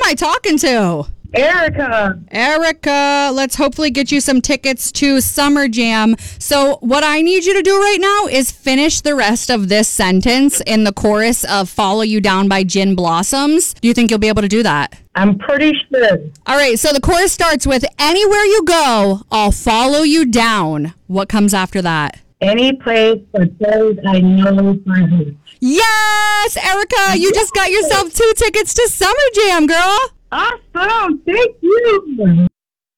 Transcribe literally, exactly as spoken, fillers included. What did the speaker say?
I talking to? Erica. Erica, let's hopefully get you some tickets to Summer Jam. So what I need you to do right now is finish the rest of this sentence in the chorus of Follow You Down by Gin Blossoms. Do you think you'll be able to do that? I'm pretty sure. All right, so the chorus starts with, anywhere you go, I'll follow you down. What comes after that? Any place but those I know for you. Yes, Erica, you just got yourself two tickets to Summer Jam, girl. Awesome. Thank you.